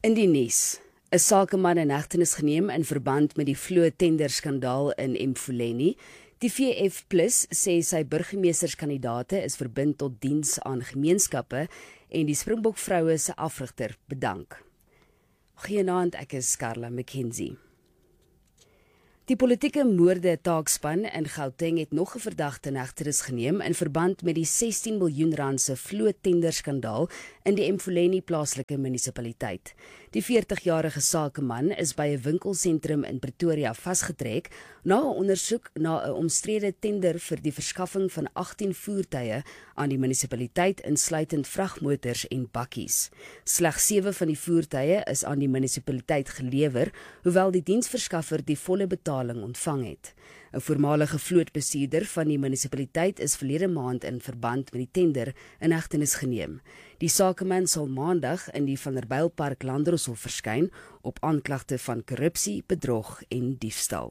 In die nuus, 'n sakeman in hegtenis geneem in verband met die vloot-tender-skandaal in Emfuleni. Die VF+ sê sy burgemeesterskandidaate is verbind tot diens aan gemeenskappe en die Springbok vroue se afrigter bedank. Goeienaand, ek is Carla McKenzie. Die politieke moorde taakspan in Gauteng het nog 'n verdagte in hegtenis geneem in verband met die 16 miljoen rand se vloot-tender-skandaal in die Emfuleni plaaslike munisipaliteit. Die 40-jarige sakeman is by 'n winkelsentrum in Pretoria vasgetrek na 'n ondersoek na 'n omstrede tender vir die verskaffing van 18 voertuie aan die munisipaliteit insluitend vragmotors en bakkies. Slegs 7 van die voertuie is aan die munisipaliteit gelewer, hoewel die diensverskaffer die volle betaling ontvang het. 'n voormalige vlootbestuurder van die munisipaliteit is verlede maand in verband met die tender in hegtenis geneem. Die sakeman sal maandag in die Vanderbijlpark Landdroshof verskyn op aanklagte van korrupsie, bedrog en diefstal.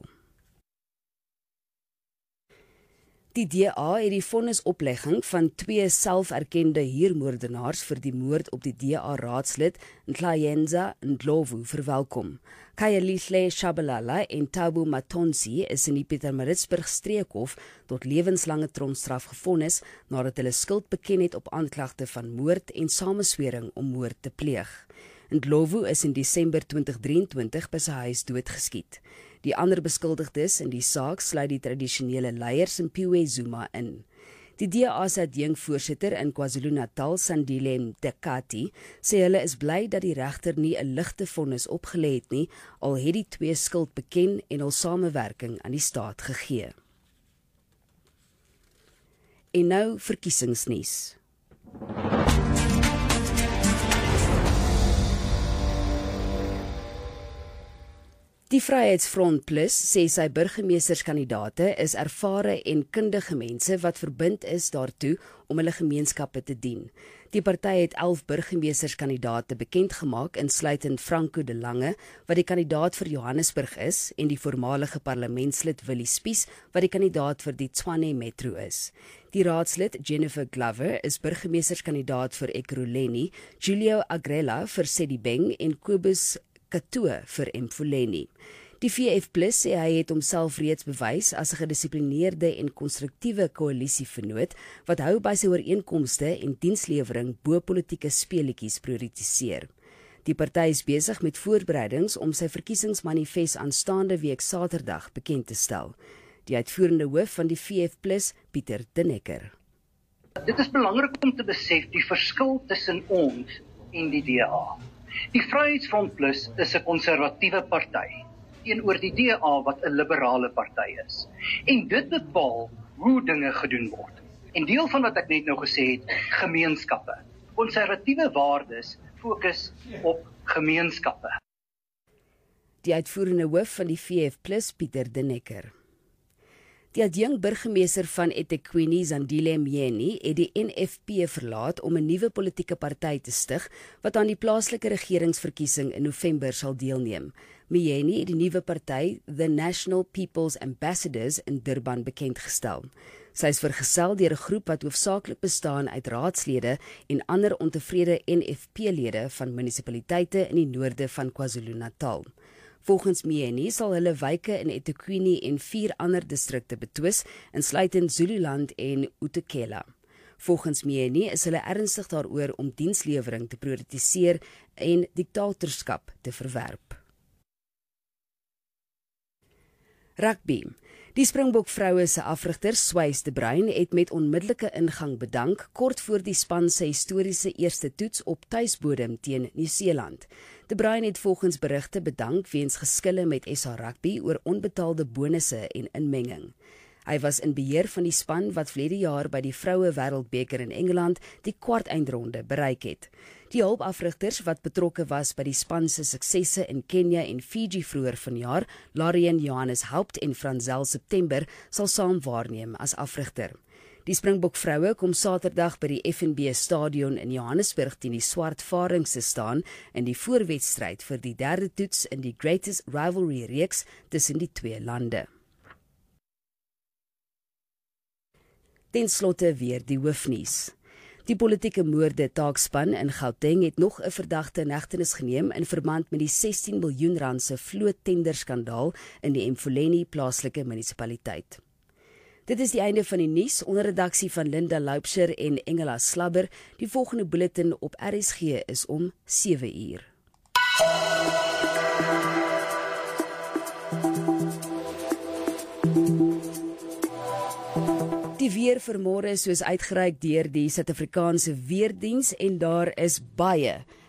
Die DA het die vonnisoplegging van 2 selferkende huurmoordenaars vir die moord op die DA-raadslid Nhlanhla Ndlovu verwelkom. Khayelihle Shabalala en Thabo Matonsi is in die Pietermaritzburg streekhof tot lewenslange tronkstraf gevonnis nadat hulle skuld beken het op aanklagte van moord en sameswering om moord te pleeg. Ndlovu is in Desember 2023 by sy huis doodgeskiet. Die ander beskuldigdes in die saak sluit die tradisionele leiers in Piwe Zuma in. Die DA se adjunkvoorsitter in KwaZulu-Natal, Sandile Mtekati, sê hulle is bly dat die regter nie 'n ligte vonnis opgelê het nie, al het die 2 skuld beken en hul samewerking aan die staat gegee. En nou verkiesingsnuus. Die Vryheidsfront Plus sê sy burgemeesterskandidaate is ervare en kundige mense wat verbind is daartoe om hulle gemeenskappe te dien. Die party het 11 burgemeesterskandidaate bekend gemaak, insluitend Franco de Lange, wat die kandidaat vir Johannesburg is, en die voormalige parlementslid Willie Spies, wat die kandidaat vir die Tshwane Metro is. Die raadslid Jennifer Glover is burgemeesterskandidaat vir Ekurhuleni, Julio Agrella vir Sedibeng en Kobus Katoe vir Emfuleni. Die VF+ sê hy het homself reeds bewys as 'n gedissiplineerde en konstruktiewe koalisievernoot wat hou by sy ooreenkomste en dienslewering bo politieke speletjies prioritiseer. Die party is besig met voorbereidings om sy verkiesingsmanifest aanstaande week Saterdag bekend te stel. Die uitvoerende hoof van die VF+, Pieter de Necker. Dit is belangrik om te besef die verskil tussen ons en die DA. Die Vryheidsfront Plus is 'n konservatiewe party teenoor die DA wat 'n liberale party is. En dit bepaal hoe dinge gedoen word. En deel van wat ek net nou gesê het, gemeenskappe. Konservatiewe waardes fokus op gemeenskappe. Die uitvoerende hoof van die VF+, Pieter de Necker. Die adjunk-burgemeester van eThekwini, Zandile Mjeni, het die NFP verlaat om 'n nuwe politieke party te stig wat aan die plaaslike regeringsverkiesing in November sal deelneem. Mjeni het die nuwe party, The National People's Ambassadors, in Durban bekendgestel. Sy is vergesel deur 'n groep wat hoofsaaklik bestaan uit raadslede en ander ontevrede NFP-lede van munisipaliteite in die noorde van KwaZulu-Natal. Volgens Mjeni sal hulle wyke in eThekwini en 4 ander distrikte betwis, insluitend Zululand en uThukela. Volgens Mjeni is hulle ernstig daaroor om dienslewering te prioritiseer en diktatorskap te verwerp. Rugby. Die Springbok vroue se afrigter, Swys de Bruin, het met onmiddellike ingang bedank kort voor die span se historiese eerste toets op tuisbodem teen Nieu-Seeland. De Bruin het volgens berigte bedank weens geskille met SA Rugby oor onbetaalde bonusse en inmenging. Hy was in beheer van die span wat verlede jaar by die Vroue Wêreldbeker in Engeland die kwartfinale bereik het. Die hulpafrigters wat betrokke was by die span se suksesse in Kenia en Fiji vroeër vanjaar, Larian Johannes Haupt en Franzel September, sal saam waarneem as afrigter. Die Springbok vroue kom Saterdag by die FNB stadion in Johannesburg teen die Swart Varings te staan in die voorwedstryd vir die 3de toets in die Greatest Rivalry reeks tussen die 2 lande. Ten slotte weer die hoofnuus. Die politieke moorde taakspan in Gauteng het nog 'n verdagte in hegtenis geneem in verband met die 16 miljoen rand se vloottenderskandaal in die Mfuleni plaaslike munisipaliteit. Dit is die einde van die nuus onder redaksie van Linda Loubser en Engela Slabber. Die volgende bulletin op RSG is om 7 uur. Die weer vir môre is soos uitgereik deur die Suid-Afrikaanse Weerdiens en daar is baie